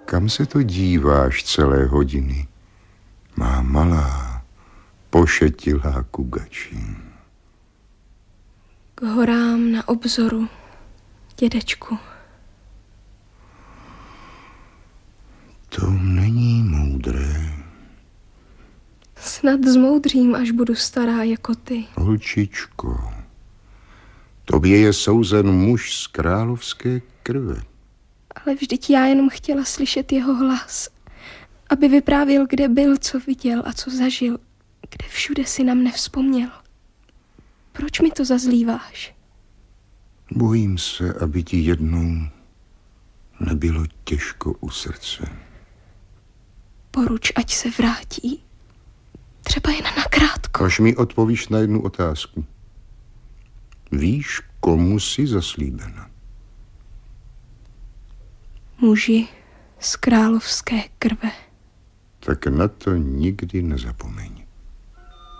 Kam se to díváš celé hodiny, má malá, pošetilá kugači? K horám na obzoru, dědečku. To není moudré. Snad zmoudřím, až budu stará jako ty. Holčičko, tobě je souzen muž z královské krve. Ale vždyť já jenom chtěla slyšet jeho hlas, aby vyprávěl, kde byl, co viděl a co zažil, kde všude si na mne vzpomněl. Proč mi to zazlíváš? Bojím se, aby ti jednou nebylo těžko u srdce. Poruč, ať se vrátí. Třeba jen nakrátko. Až mi odpovíš na jednu otázku. Víš, komu jsi zaslíbena? Muži z královské krve. Tak na to nikdy nezapomeň.